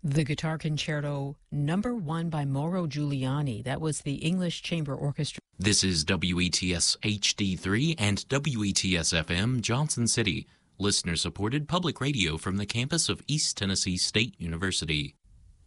The Guitar Concerto number 1 by Mauro Giuliani. That was the English Chamber Orchestra. This is WETS HD3 and WETS FM Johnson City, listener-supported public radio from the campus of East Tennessee State University.